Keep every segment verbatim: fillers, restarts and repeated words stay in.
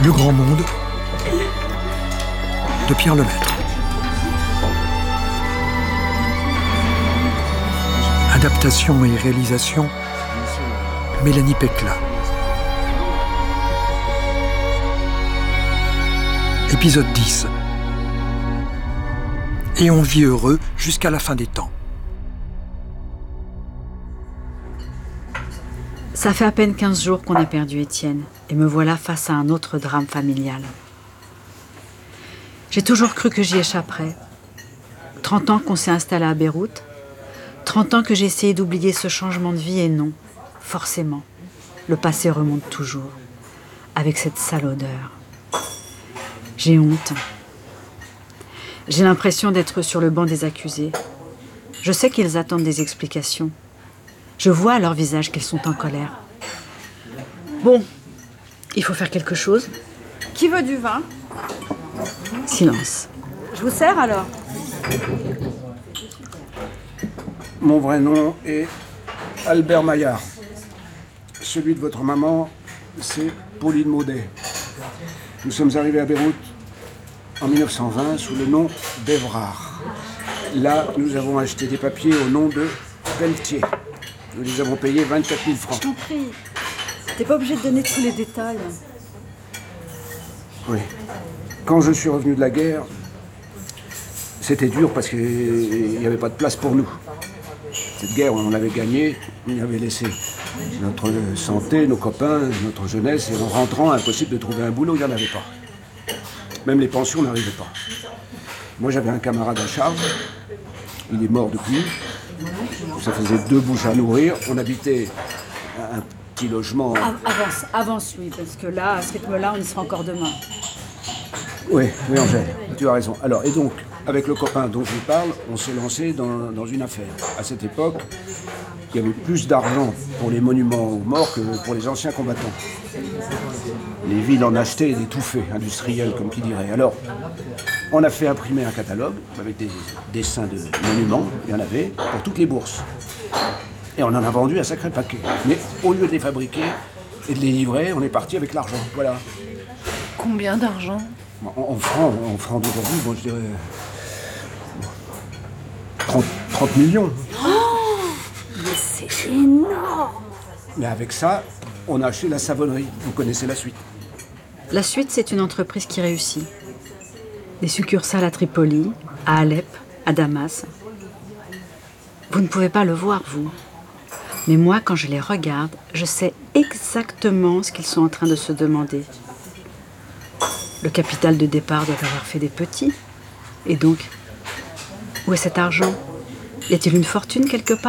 Le Grand Monde de Pierre Lemaitre. Adaptation et réalisation, Mélanie Pécla. Épisode dix. Et on vit heureux jusqu'à la fin des temps. Ça fait à peine quinze jours qu'on a perdu Étienne, et me voilà face à un autre drame familial. J'ai toujours cru que j'y échapperais. trente ans qu'on s'est installé à Beyrouth, trente ans que j'ai essayé d'oublier ce changement de vie, et non, forcément, le passé remonte toujours, avec cette sale odeur. J'ai honte. J'ai l'impression d'être sur le banc des accusés. Je sais qu'ils attendent des explications. Je vois à leur visage qu'ils sont en colère. Bon, il faut faire quelque chose. Qui veut du vin ? Silence. Je vous sers alors ? Mon vrai nom est Albert Maillard. Celui de votre maman, c'est Pauline Maudet. Nous sommes arrivés à Beyrouth en mille neuf cent vingt sous le nom d'Evrard. Là, nous avons acheté des papiers au nom de Pelletier. Nous les avons payés vingt-quatre mille francs. Je t'en prie. T'es pas obligé de donner tous les détails. Oui. Quand je suis revenu de la guerre, c'était dur parce qu'il n'y avait pas de place pour nous. Cette guerre, on l'avait gagnée, on y avait laissé notre santé, nos copains, notre jeunesse, et en rentrant, impossible de trouver un boulot, il n'y en avait pas. Même les pensions n'arrivaient pas. Moi, j'avais un camarade à charge, il est mort depuis. Ça faisait deux bouches à nourrir. On habitait un petit logement. Avance, avance, lui, parce que là, à ce rythme-là, on y sera encore demain. Oui, oui, Angèle, tu as raison. Alors, et donc, avec le copain dont je vous parle, on s'est lancé dans, dans une affaire. À cette époque, il y avait plus d'argent pour les monuments aux morts que pour les anciens combattants. Les villes en achetaient et d'étouffer, industriels, comme qui dirait. Alors, on a fait imprimer un catalogue avec des dessins de monuments, il y en avait, pour toutes les bourses. Et on en a vendu un sacré paquet. Mais au lieu de les fabriquer et de les livrer, on est parti avec l'argent. Voilà. Combien d'argent ? En, en francs, en francs d'aujourd'hui, bon, je dirais... trente, trente millions. Oh, mais c'est énorme ! Mais avec ça, on a acheté la savonnerie. Vous connaissez la suite. La suite, c'est une entreprise qui réussit. Des succursales à Tripoli, à Alep, à Damas. Vous ne pouvez pas le voir, vous. Mais moi, quand je les regarde, je sais exactement ce qu'ils sont en train de se demander. Le capital de départ doit avoir fait des petits. Et donc, où est cet argent ? Y a-t-il une fortune quelque part ?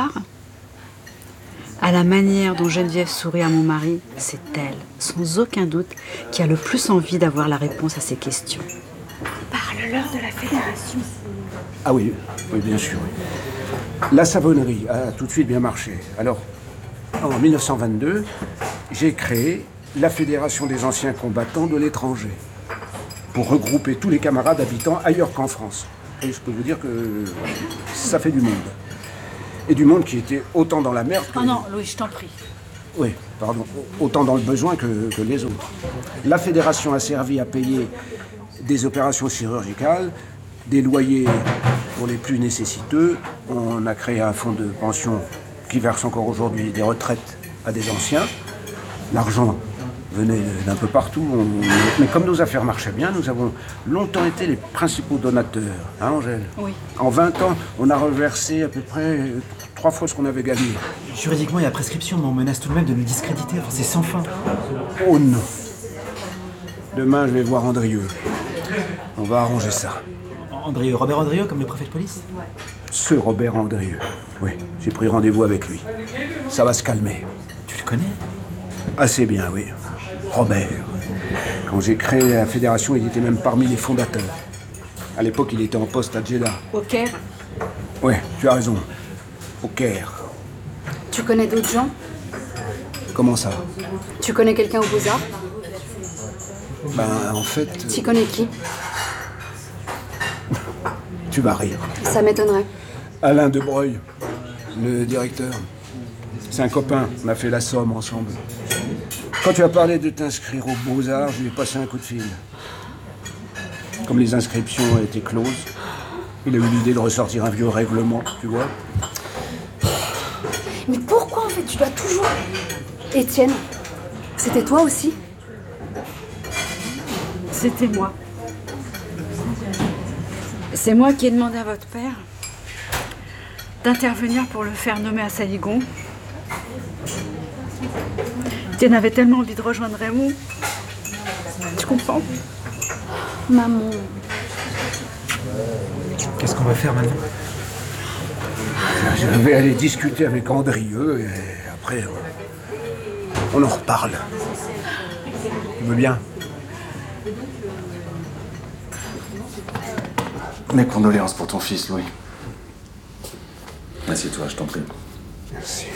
À la manière dont Geneviève sourit à mon mari, c'est elle, sans aucun doute, qui a le plus envie d'avoir la réponse à ces questions. Parle-leur de la fédération. Ah oui, oui, bien sûr. Oui. La savonnerie a tout de suite bien marché. Alors, en mille neuf cent vingt-deux, j'ai créé la Fédération des anciens combattants de l'étranger pour regrouper tous les camarades habitant ailleurs qu'en France. Et je peux vous dire que ça fait du monde. Et du monde qui était autant dans la merde que... Oh non, Louis, je t'en prie. Oui, pardon. Autant dans le besoin que, que les autres. La fédération a servi à payer des opérations chirurgicales, des loyers pour les plus nécessiteux. On a créé un fonds de pension qui verse encore aujourd'hui des retraites à des anciens. L'argent venait d'un peu partout. On... Mais comme nos affaires marchaient bien, nous avons longtemps été les principaux donateurs. Hein, Angèle ? Oui. En vingt ans, on a reversé à peu près trois fois ce qu'on avait gagné. Juridiquement, il y a prescription, mais on menace tout de même de nous discréditer. Enfin, c'est sans fin. Oh non. Demain, je vais voir Andrieux. On va arranger ça. Andrieux, Robert Andrieux, comme le préfet de police ? Ce Robert Andrieux. Oui, j'ai pris rendez-vous avec lui. Ça va se calmer. Tu le connais ? Assez bien, oui. Robert. Quand j'ai créé la fédération, il était même parmi les fondateurs. À l'époque, il était en poste à Jeddah. Au Caire ? Oui, tu as raison. Au Caire. Tu connais d'autres gens ? Comment ça ? Tu connais quelqu'un au Beaux-Arts ? Ben, en fait... Tu connais qui ? Tu vas rire. Ça m'étonnerait. Alain Debreuil, le directeur. C'est un copain, on a fait la Somme ensemble. Quand tu as parlé de t'inscrire aux Beaux-Arts, je lui ai passé un coup de fil. Comme les inscriptions étaient closes, il a eu l'idée de ressortir un vieux règlement, tu vois. Mais pourquoi en fait tu dois toujours... Étienne, c'était toi aussi? C'était moi. C'est moi qui ai demandé à votre père d'intervenir pour le faire nommer à Saïgon. Étienne avait tellement envie de rejoindre Raymond. Tu comprends? Maman. Qu'est-ce qu'on va faire maintenant? Je vais aller discuter avec Andrieux et après, on en reparle. Tu veux bien? Mes condoléances pour ton fils, Louis. Assieds-toi, je t'en prie. Merci.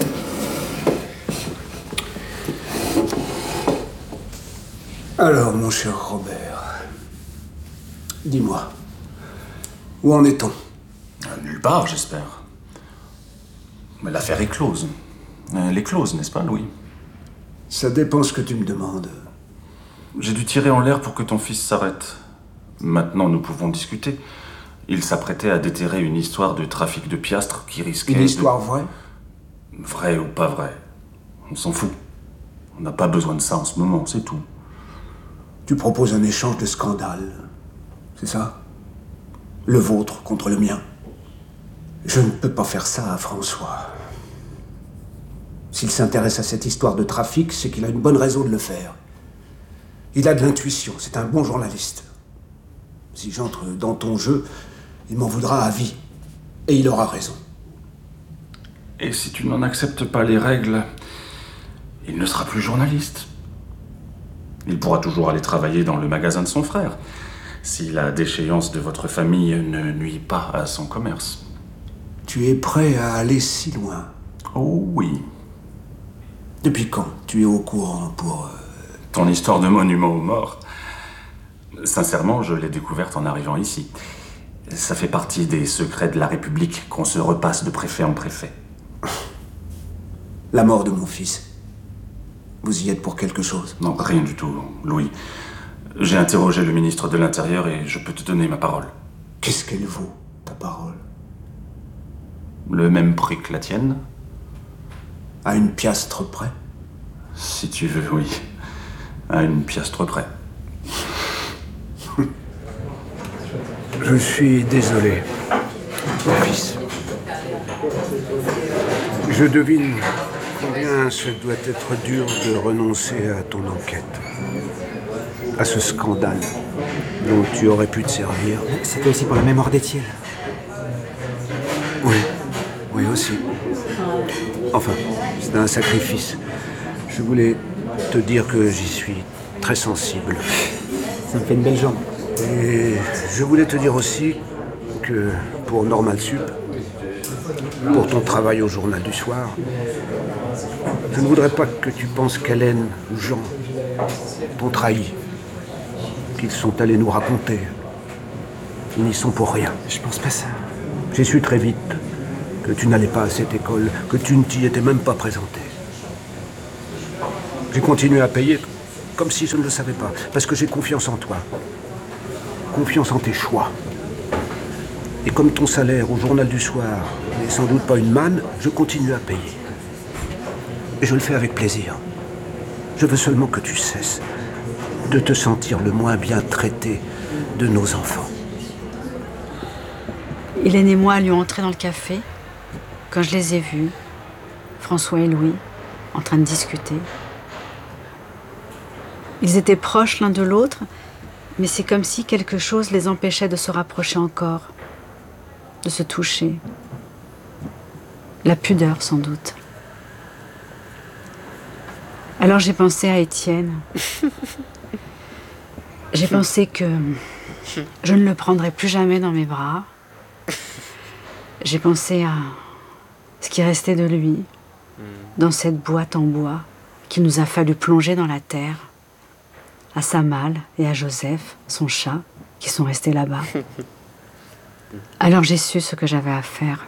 Alors, mon cher Robert, dis-moi, où en est-on? Nulle part, j'espère. Mais l'affaire est close. Elle est close, n'est-ce pas, Louis? Ça dépend ce que tu me demandes. J'ai dû tirer en l'air pour que ton fils s'arrête. Maintenant, nous pouvons discuter. Il s'apprêtait à déterrer une histoire de trafic de piastres qui risquait... Une histoire de... vraie? Vraie ou pas vraie. On s'en fout. On n'a pas besoin de ça en ce moment, c'est tout. Tu proposes un échange de scandales, c'est ça? Le vôtre contre le mien. Je ne peux pas faire ça à François. S'il s'intéresse à cette histoire de trafic, c'est qu'il a une bonne raison de le faire. Il a de l'intuition, c'est un bon journaliste. Si j'entre dans ton jeu, il m'en voudra à vie. Et il aura raison. Et si tu n'en acceptes pas les règles, il ne sera plus journaliste. Il pourra toujours aller travailler dans le magasin de son frère, si la déchéance de votre famille ne nuit pas à son commerce. Tu es prêt à aller si loin? Oh oui. Depuis quand tu es au courant pour... Euh... Ton histoire de monument aux morts, sincèrement, je l'ai découverte en arrivant ici. Ça fait partie des secrets de la République qu'on se repasse de préfet en préfet. La mort de mon fils. Vous y êtes pour quelque chose? Non, rien du tout, Louis. J'ai interrogé le ministre de l'Intérieur et je peux te donner ma parole. Qu'est-ce qu'elle vaut, ta parole? Le même prix que la tienne? À une piastre près? Si tu veux, oui. À une piastre près. Je suis désolé, mon fils. Je devine combien ce doit être dur de renoncer à ton enquête, à ce scandale dont tu aurais pu te servir. C'était aussi pour la mémoire d'Étienne. Oui, oui aussi. Enfin, c'est un sacrifice. Je voulais te dire que j'y suis très sensible. Ça me fait une belle jambe. Et je voulais te dire aussi que pour Normal Sup, pour ton travail au journal du soir, je ne voudrais pas que tu penses qu'Hélène ou Jean t'ont trahi, qu'ils sont allés nous raconter. Ils n'y sont pour rien. Je pense pas ça. J'ai su très vite que tu n'allais pas à cette école, que tu ne t'y étais même pas présenté. J'ai continué à payer comme si je ne le savais pas, parce que j'ai confiance en toi. Confiance en tes choix. Et comme ton salaire au journal du soir n'est sans doute pas une manne, je continue à payer. Et je le fais avec plaisir. Je veux seulement que tu cesses de te sentir le moins bien traité de nos enfants. Hélène et moi allions entrer dans le café quand je les ai vus, François et Louis, en train de discuter. Ils étaient proches l'un de l'autre, mais c'est comme si quelque chose les empêchait de se rapprocher encore, de se toucher. La pudeur, sans doute. Alors j'ai pensé à Étienne. J'ai pensé que je ne le prendrais plus jamais dans mes bras. J'ai pensé à ce qui restait de lui, dans cette boîte en bois qu'il nous a fallu plonger dans la terre, à sa malle et à Joseph, son chat, qui sont restés là-bas. Alors j'ai su ce que j'avais à faire.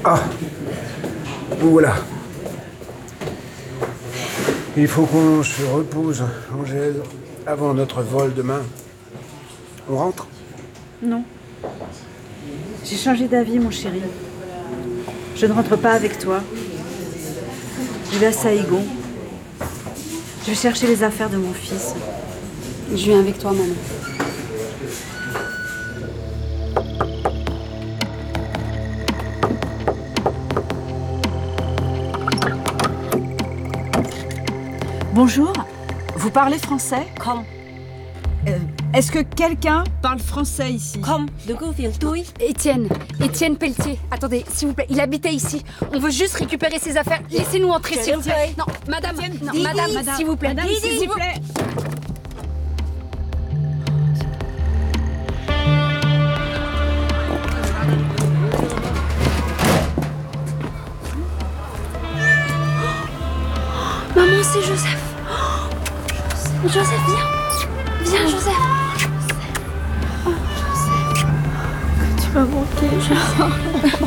Ah, vous voilà. Il faut qu'on se repose, Angèle, avant notre vol demain. On rentre? Non. J'ai changé d'avis, mon chéri. Je ne rentre pas avec toi. Je vais à Saïgon. Je vais chercher les affaires de mon fils. Je viens avec toi, maman. Bonjour, vous parlez français? Không, Euh, Est-ce que quelqu'un parle français ici? không, đừng có phiền tôi. Étienne, Étienne Pelletier. Attendez, s'il vous plaît, il habitait ici. On veut juste récupérer ses affaires. Laissez-nous entrer, s'il vous plaît. Non, madame, non, Dis- madame, madame, s'il vous plaît. Madame, Dis- s'il vous plaît. Maman, c'est Joseph. Oh, Joseph. Joseph, viens. Viens, Joseph. Joseph. Oh, Joseph. Tu m'as manqué, Joseph.